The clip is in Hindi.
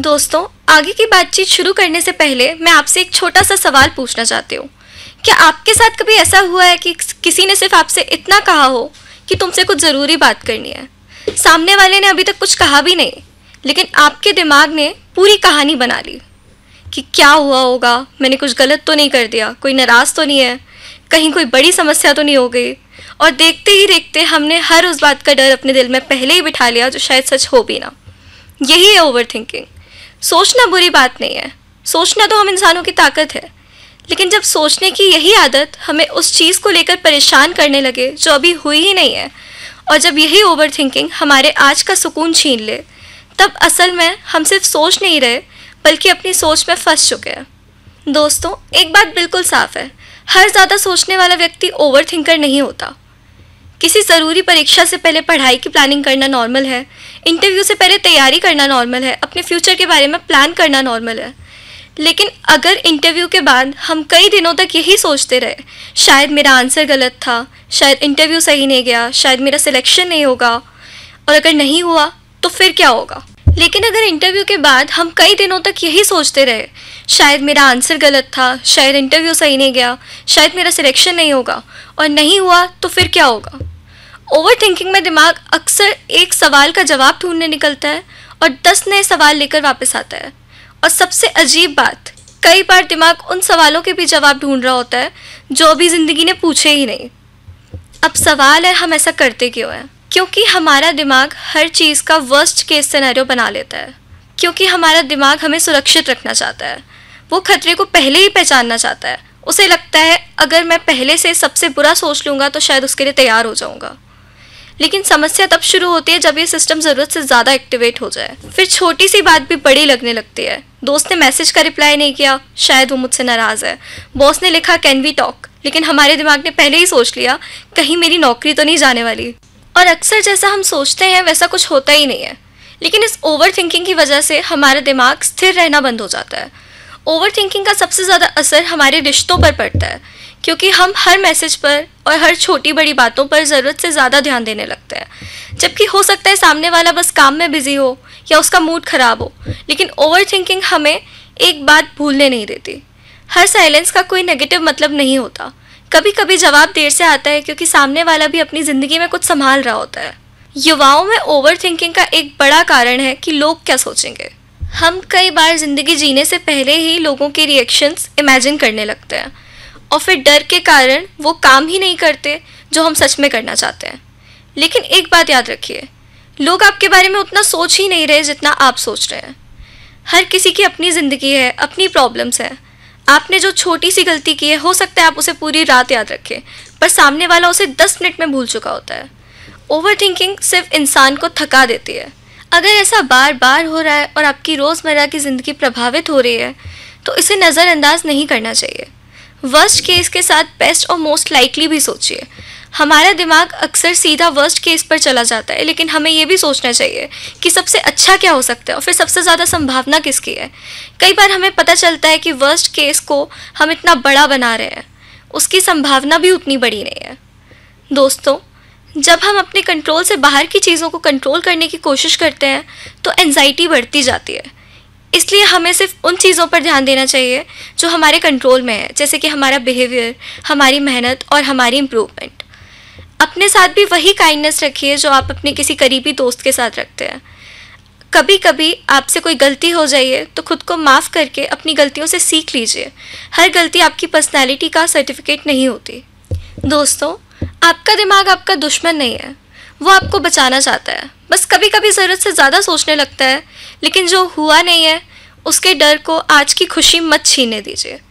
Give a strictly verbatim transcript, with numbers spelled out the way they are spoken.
दोस्तों, आगे की बातचीत शुरू करने से पहले मैं आपसे एक छोटा सा सवाल पूछना चाहती हूँ। क्या आपके साथ कभी ऐसा हुआ है कि किसी ने सिर्फ आपसे इतना कहा हो कि तुमसे कुछ ज़रूरी बात करनी है? सामने वाले ने अभी तक कुछ कहा भी नहीं, लेकिन आपके दिमाग ने पूरी कहानी बना ली कि क्या हुआ होगा, मैंने कुछ गलत तो नहीं कर दिया, कोई नाराज़ तो नहीं है, कहीं कोई बड़ी समस्या तो नहीं हो गई। और देखते ही देखते हमने हर उस बात का डर अपने दिल में पहले ही बिठा लिया जो शायद सच हो भी ना। यही है ओवर थिंकिंग। सोचना बुरी बात नहीं है, सोचना तो हम इंसानों की ताकत है, लेकिन जब सोचने की यही आदत हमें उस चीज़ को लेकर परेशान करने लगे जो अभी हुई ही नहीं है, और जब यही ओवर थिंकिंग हमारे आज का सुकून छीन ले, तब असल में हम सिर्फ सोच नहीं रहे बल्कि अपनी सोच में फंस चुके हैं। दोस्तों, एक बात बिल्कुल साफ है, हर ज़्यादा सोचने वाला व्यक्ति ओवर थिंकर नहीं होता। किसी ज़रूरी परीक्षा से पहले पढ़ाई की प्लानिंग करना नॉर्मल है, इंटरव्यू से पहले तैयारी करना नॉर्मल है, अपने फ्यूचर के बारे में प्लान करना नॉर्मल है। लेकिन अगर इंटरव्यू के बाद हम कई दिनों तक यही सोचते रहे, शायद मेरा आंसर गलत था, शायद इंटरव्यू सही नहीं गया, शायद मेरा सिलेक्शन नहीं होगा, और अगर नहीं हुआ तो फिर क्या होगा। लेकिन अगर इंटरव्यू के बाद हम कई दिनों तक यही सोचते रहे, शायद मेरा आंसर गलत था, शायद इंटरव्यू सही नहीं गया, शायद मेरा सिलेक्शन नहीं होगा, और नहीं हुआ तो फिर क्या होगा। ओवर थिंकिंग में दिमाग अक्सर एक सवाल का जवाब ढूंढने निकलता है और दस नए सवाल लेकर वापस आता है। और सबसे अजीब बात, कई बार दिमाग उन सवालों के भी जवाब ढूंढ रहा होता है जो अभी ज़िंदगी ने पूछे ही नहीं। अब सवाल है, हम ऐसा करते क्यों हैं? क्योंकि हमारा दिमाग हर चीज़ का वर्स्ट केस सिनेरियो बना लेता है, क्योंकि हमारा दिमाग हमें सुरक्षित रखना चाहता है। वो खतरे को पहले ही पहचानना चाहता है। उसे लगता है अगर मैं पहले से सबसे बुरा सोच लूँगा तो शायद उसके लिए तैयार हो जाऊँगा। लेकिन समस्या तब शुरू होती है जब ये सिस्टम ज़रूरत से ज़्यादा एक्टिवेट हो जाए। फिर छोटी सी बात भी बड़ी लगने लगती है। दोस्त ने मैसेज का रिप्लाई नहीं किया, शायद वो मुझसे नाराज़ है। बॉस ने लिखा कैन वी टॉक, लेकिन हमारे दिमाग ने पहले ही सोच लिया कहीं मेरी नौकरी तो नहीं जाने वाली। और अक्सर जैसा हम सोचते हैं वैसा कुछ होता ही नहीं है। लेकिन इस ओवर थिंकिंग की वजह से हमारा दिमाग स्थिर रहना बंद हो जाता है। ओवर थिंकिंग का सबसे ज़्यादा असर हमारे रिश्तों पर पड़ता है, क्योंकि हम हर मैसेज पर और हर छोटी बड़ी बातों पर ज़रूरत से ज़्यादा ध्यान देने लगते हैं, जबकि हो सकता है सामने वाला बस काम में बिजी हो या उसका मूड ख़राब हो। लेकिन ओवर थिंकिंग हमें एक बात भूलने नहीं देती, हर साइलेंस का कोई नेगेटिव मतलब नहीं होता। कभी कभी जवाब देर से आता है क्योंकि सामने वाला भी अपनी ज़िंदगी में कुछ संभाल रहा होता है। युवाओं में ओवर थिंकिंग का एक बड़ा कारण है कि लोग क्या सोचेंगे। हम कई बार ज़िंदगी जीने से पहले ही लोगों के रिएक्शंस इमेजिन करने लगते हैं, और फिर डर के कारण वो काम ही नहीं करते जो हम सच में करना चाहते हैं। लेकिन एक बात याद रखिए, लोग आपके बारे में उतना सोच ही नहीं रहे जितना आप सोच रहे हैं। हर किसी की अपनी ज़िंदगी है, अपनी प्रॉब्लम्स हैं। आपने जो छोटी सी गलती की है, हो सकता है आप उसे पूरी रात याद रखें, पर सामने वाला उसे दस मिनट में भूल चुका होता है। ओवर थिंकिंग सिर्फ इंसान को थका देती है। अगर ऐसा बार बार हो रहा है और आपकी रोज़मर्रा की ज़िंदगी प्रभावित हो रही है, तो इसे नज़रअंदाज नहीं करना चाहिए। वर्स्ट केस के साथ बेस्ट और मोस्ट लाइकली भी सोचिए। हमारा दिमाग अक्सर सीधा वर्स्ट केस पर चला जाता है, लेकिन हमें ये भी सोचना चाहिए कि सबसे अच्छा क्या हो सकता है और फिर सबसे ज़्यादा संभावना किसकी है। कई बार हमें पता चलता है कि वर्स्ट केस को हम इतना बड़ा बना रहे हैं, उसकी संभावना भी उतनी बड़ी नहीं है। दोस्तों, जब हम अपने कंट्रोल से बाहर की चीज़ों को कंट्रोल करने की कोशिश करते हैं तो एंजाइटी बढ़ती जाती है। इसलिए हमें सिर्फ उन चीज़ों पर ध्यान देना चाहिए जो हमारे कंट्रोल में है, जैसे कि हमारा बिहेवियर, हमारी मेहनत और हमारी इम्प्रूवमेंट। अपने साथ भी वही काइंडनेस रखिए जो आप अपने किसी करीबी दोस्त के साथ रखते हैं। कभी कभी आपसे कोई गलती हो जाइए तो खुद को माफ़ करके अपनी गलतियों से सीख लीजिए। हर गलती आपकी पर्सनैलिटी का सर्टिफिकेट नहीं होती। दोस्तों, आपका दिमाग आपका दुश्मन नहीं है, वो आपको बचाना चाहता है। बस कभी कभी ज़रूरत से ज़्यादा सोचने लगता है, लेकिन जो हुआ नहीं है उसके डर को आज की खुशी मत छीनने दीजिए।